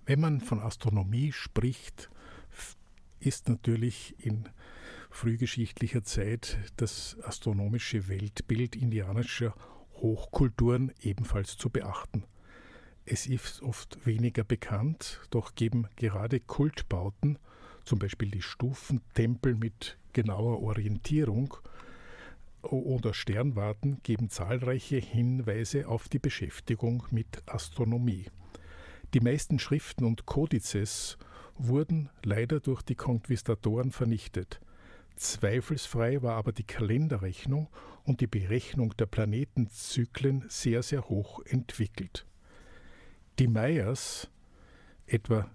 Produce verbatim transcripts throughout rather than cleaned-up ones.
Wenn man von Astronomie spricht, ist natürlich in frühgeschichtlicher Zeit das astronomische Weltbild indianischer Hochkulturen ebenfalls zu beachten. Es ist oft weniger bekannt, doch geben gerade Kultbauten, zum Beispiel die Stufentempel mit genauer Orientierung oder Sternwarten, geben zahlreiche Hinweise auf die Beschäftigung mit Astronomie. Die meisten Schriften und Kodizes wurden leider durch die Konquistadoren vernichtet. Zweifelsfrei war aber die Kalenderrechnung und die Berechnung der Planetenzyklen sehr, sehr hoch entwickelt. Die Mayas, etwa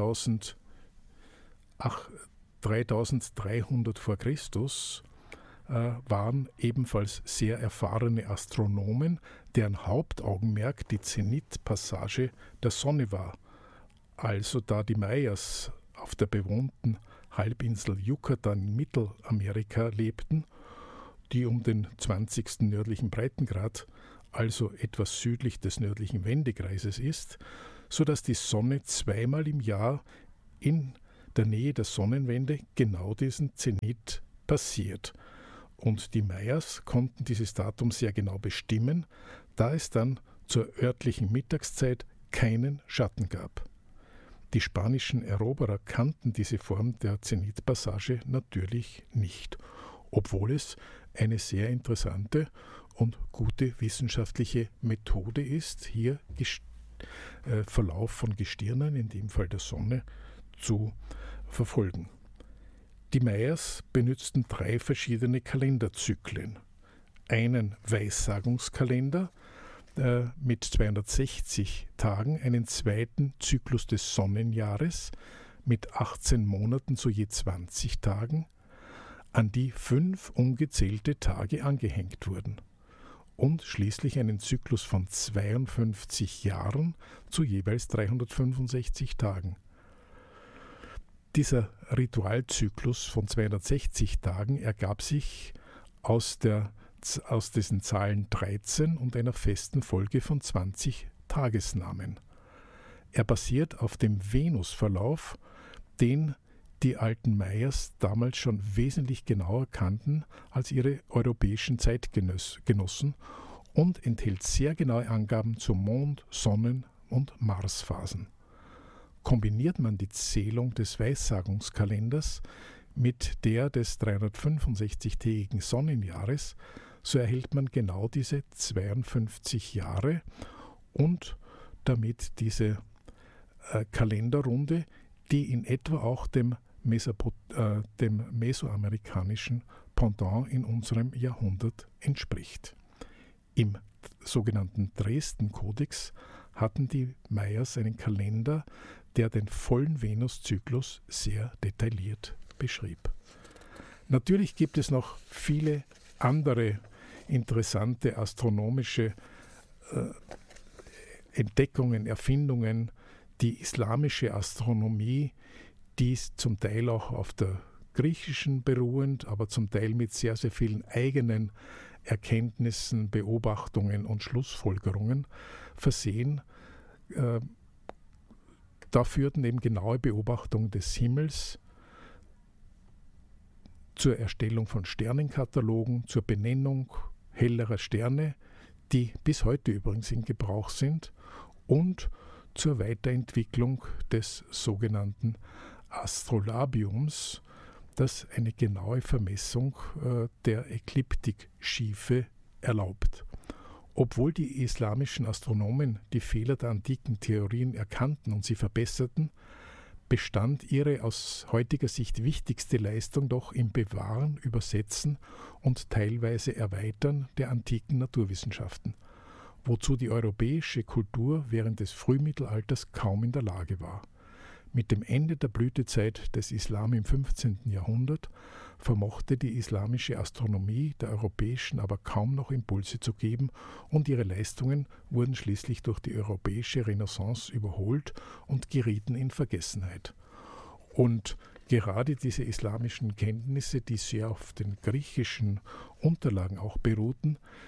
dreitausenddreihundert vor Christus, äh, waren ebenfalls sehr erfahrene Astronomen, deren Hauptaugenmerk die Zenithpassage der Sonne war. Also da die Mayas auf der bewohnten Halbinsel Yucatan in Mittelamerika lebten, die um den zwanzigsten nördlichen Breitengrad, also etwas südlich des nördlichen Wendekreises ist, sodass die Sonne zweimal im Jahr in der Nähe der Sonnenwende genau diesen Zenit passiert. Und die Mayas konnten dieses Datum sehr genau bestimmen, da es dann zur örtlichen Mittagszeit keinen Schatten gab. Die spanischen Eroberer kannten diese Form der Zenithpassage natürlich nicht, obwohl es eine sehr interessante und gute wissenschaftliche Methode ist, hier Gest- äh, Verlauf von Gestirnen, in dem Fall der Sonne, zu verfolgen. Die Mayas benutzten drei verschiedene Kalenderzyklen. Einen Weissagungskalender äh, mit zweihundertsechzig Tagen, einen zweiten Zyklus des Sonnenjahres mit achtzehn Monaten zu je zwanzig Tagen, an die fünf ungezählte Tage angehängt wurden, und schließlich einen Zyklus von zweiundfünfzig Jahren zu jeweils dreihundertfünfundsechzig Tagen. Dieser Ritualzyklus von zweihundertsechzig Tagen ergab sich aus, der, aus diesen Zahlen dreizehn und einer festen Folge von zwanzig Tagesnamen. Er basiert auf dem Venusverlauf, den die alten Mayas damals schon wesentlich genauer kannten als ihre europäischen Zeitgenossen und enthält sehr genaue Angaben zu Mond-, Sonnen- und Marsphasen. Kombiniert man die Zählung des Weissagungskalenders mit der des dreihundertfünfundsechzig-tägigen Sonnenjahres, so erhält man genau diese zweiundfünfzig Jahre und damit diese äh, Kalenderrunde, die in etwa auch dem, Mesopot- äh, dem mesoamerikanischen Pendant in unserem Jahrhundert entspricht. Im sogenannten Dresden-Kodex hatten die Mayas einen Kalender, der den vollen Venuszyklus sehr detailliert beschrieb. Natürlich gibt es noch viele andere interessante astronomische äh, Entdeckungen, Erfindungen. Die islamische Astronomie, die ist zum Teil auch auf der griechischen beruhend, aber zum Teil mit sehr, sehr vielen eigenen Erkenntnissen, Beobachtungen und Schlussfolgerungen versehen. Äh, da führten eben genaue Beobachtungen des Himmels zur Erstellung von Sternenkatalogen, zur Benennung hellerer Sterne, die bis heute übrigens in Gebrauch sind, und zur Weiterentwicklung des sogenannten Astrolabiums, das eine genaue Vermessung äh, der Ekliptikschiefe erlaubt. Obwohl die islamischen Astronomen die Fehler der antiken Theorien erkannten und sie verbesserten, bestand ihre aus heutiger Sicht wichtigste Leistung doch im Bewahren, Übersetzen und teilweise Erweitern der antiken Naturwissenschaften, wozu die europäische Kultur während des Frühmittelalters kaum in der Lage war. Mit dem Ende der Blütezeit des Islam im fünfzehnten Jahrhundert vermochte die islamische Astronomie der europäischen aber kaum noch Impulse zu geben, und ihre Leistungen wurden schließlich durch die europäische Renaissance überholt und gerieten in Vergessenheit. Und gerade diese islamischen Kenntnisse, die sehr auf den griechischen Unterlagen auch beruhten,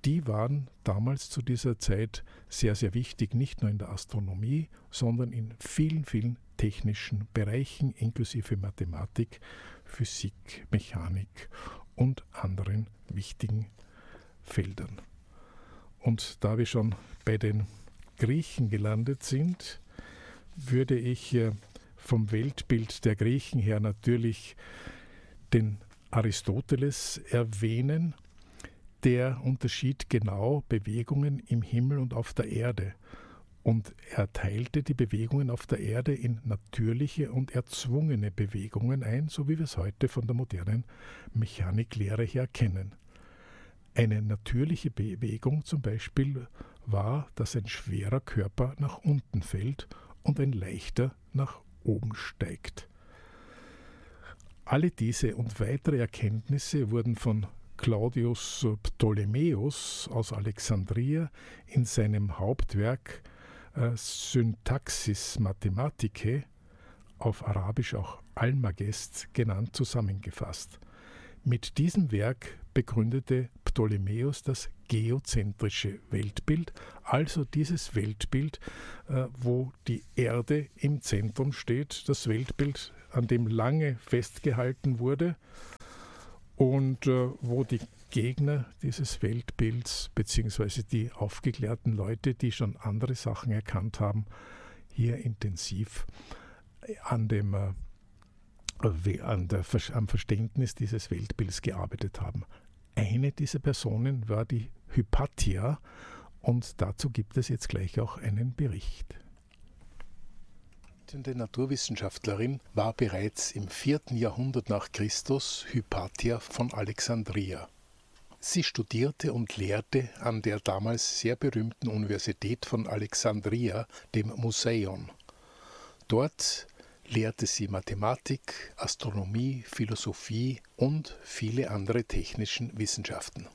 die waren damals zu dieser Zeit sehr, sehr wichtig, nicht nur in der Astronomie, sondern in vielen, vielen technischen Bereichen, inklusive Mathematik, Physik, Mechanik und anderen wichtigen Feldern. Und da wir schon bei den Griechen gelandet sind, würde ich vom Weltbild der Griechen her natürlich den Aristoteles erwähnen. Der unterschied genau Bewegungen im Himmel und auf der Erde. Und er teilte die Bewegungen auf der Erde in natürliche und erzwungene Bewegungen ein, so wie wir es heute von der modernen Mechaniklehre her kennen. Eine natürliche Bewegung zum Beispiel war, dass ein schwerer Körper nach unten fällt und ein leichter nach oben steigt. Alle diese und weitere Erkenntnisse wurden von Claudius Ptolemäus aus Alexandria in seinem Hauptwerk äh, Syntaxis Mathematicae, auf Arabisch auch Almagest genannt, zusammengefasst. Mit diesem Werk begründete Ptolemäus das geozentrische Weltbild, also dieses Weltbild, äh, wo die Erde im Zentrum steht, das Weltbild, an dem lange festgehalten wurde und äh, wo die Gegner dieses Weltbilds beziehungsweise die aufgeklärten Leute, die schon andere Sachen erkannt haben, hier intensiv an dem äh, an der, am Verständnis dieses Weltbilds gearbeitet haben. Eine dieser Personen war die Hypatia und dazu gibt es jetzt gleich auch einen Bericht. Die Naturwissenschaftlerin war bereits im vierten Jahrhundert nach Christus Hypatia von Alexandria. Sie studierte und lehrte an der damals sehr berühmten Universität von Alexandria, dem Museion. Dort lehrte sie Mathematik, Astronomie, Philosophie und viele andere technische Wissenschaften.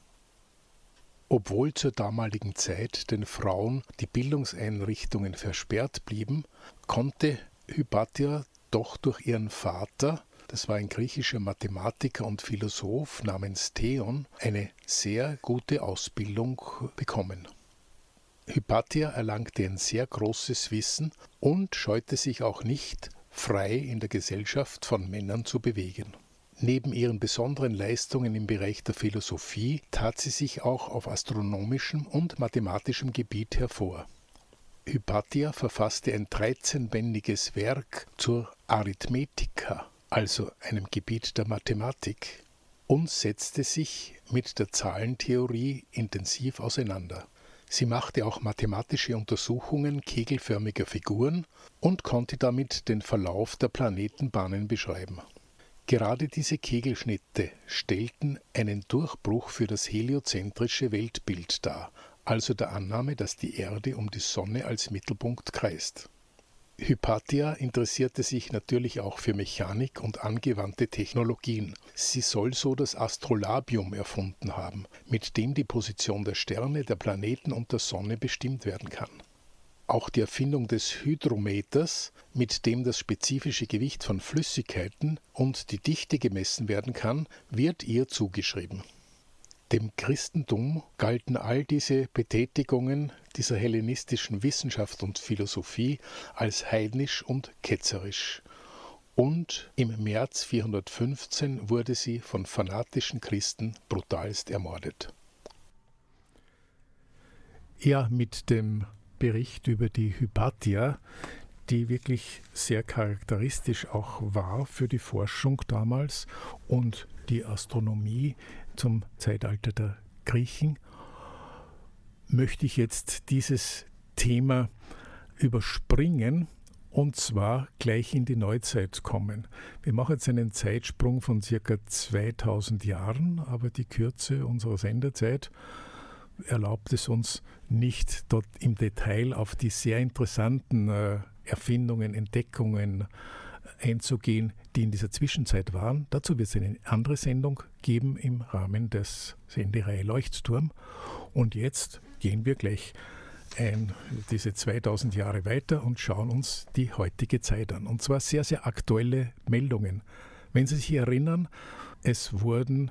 Obwohl zur damaligen Zeit den Frauen die Bildungseinrichtungen versperrt blieben, konnte Hypatia doch durch ihren Vater, das war ein griechischer Mathematiker und Philosoph namens Theon, eine sehr gute Ausbildung bekommen. Hypatia erlangte ein sehr großes Wissen und scheute sich auch nicht, frei in der Gesellschaft von Männern zu bewegen. Neben ihren besonderen Leistungen im Bereich der Philosophie tat sie sich auch auf astronomischem und mathematischem Gebiet hervor. Hypatia verfasste ein dreizehnbändiges Werk zur Arithmetica, also einem Gebiet der Mathematik, und setzte sich mit der Zahlentheorie intensiv auseinander. Sie machte auch mathematische Untersuchungen kegelförmiger Figuren und konnte damit den Verlauf der Planetenbahnen beschreiben. Gerade diese Kegelschnitte stellten einen Durchbruch für das heliozentrische Weltbild dar, also der Annahme, dass die Erde um die Sonne als Mittelpunkt kreist. Hypatia interessierte sich natürlich auch für Mechanik und angewandte Technologien. Sie soll so das Astrolabium erfunden haben, mit dem die Position der Sterne, der Planeten und der Sonne bestimmt werden kann. Auch die Erfindung des Hydrometers, mit dem das spezifische Gewicht von Flüssigkeiten und die Dichte gemessen werden kann, wird ihr zugeschrieben. Dem Christentum galten all diese Betätigungen dieser hellenistischen Wissenschaft und Philosophie als heidnisch und ketzerisch. Und im März vierhundertfünfzehn wurde sie von fanatischen Christen brutalst ermordet. Ja, mit dem Bericht über die Hypatia, die wirklich sehr charakteristisch auch war für die Forschung damals und die Astronomie zum Zeitalter der Griechen, möchte ich jetzt dieses Thema überspringen und zwar gleich in die Neuzeit kommen. Wir machen jetzt einen Zeitsprung von circa zweitausend Jahren, aber die Kürze unserer Sendezeit erlaubt es uns nicht, dort im Detail auf die sehr interessanten äh, Erfindungen, Entdeckungen einzugehen, die in dieser Zwischenzeit waren. Dazu wird es eine andere Sendung geben im Rahmen des Sendereihe Leuchtturm. Und jetzt gehen wir gleich ein, diese zweitausend Jahre weiter und schauen uns die heutige Zeit an. Und zwar sehr, sehr aktuelle Meldungen. Wenn Sie sich erinnern, es wurden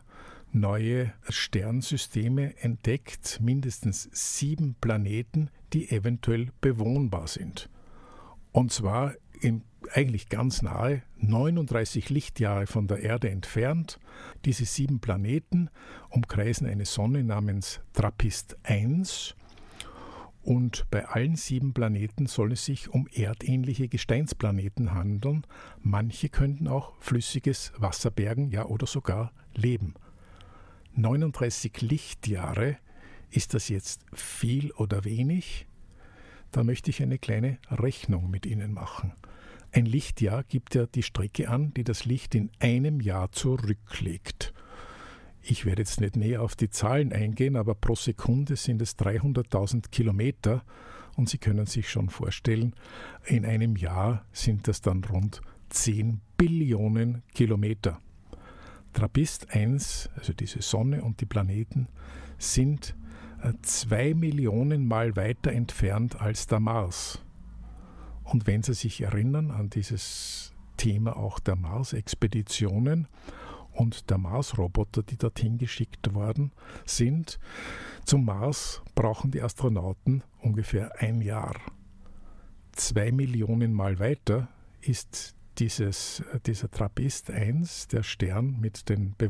neue Sternsysteme entdeckt, mindestens sieben Planeten, die eventuell bewohnbar sind. Und zwar in, eigentlich ganz nahe, neununddreißig Lichtjahre von der Erde entfernt. Diese sieben Planeten umkreisen eine Sonne namens Trappist eins. Und bei allen sieben Planeten soll es sich um erdähnliche Gesteinsplaneten handeln. Manche könnten auch flüssiges Wasser bergen, ja oder sogar leben. neununddreißig Lichtjahre, ist das jetzt viel oder wenig? Da möchte ich eine kleine Rechnung mit Ihnen machen. Ein Lichtjahr gibt ja die Strecke an, die das Licht in einem Jahr zurücklegt. Ich werde jetzt nicht näher auf die Zahlen eingehen, aber pro Sekunde sind es dreihunderttausend Kilometer und Sie können sich schon vorstellen, in einem Jahr sind das dann rund zehn Billionen Kilometer. Trappist eins, also diese Sonne und die Planeten, sind zwei Millionen Mal weiter entfernt als der Mars. Und wenn Sie sich erinnern an dieses Thema auch der Mars-Expeditionen und der Mars-Roboter, die dorthin geschickt worden sind, zum Mars brauchen die Astronauten ungefähr ein Jahr. Zwei Millionen Mal weiter ist dieses, dieser Trappist eins, der Stern mit den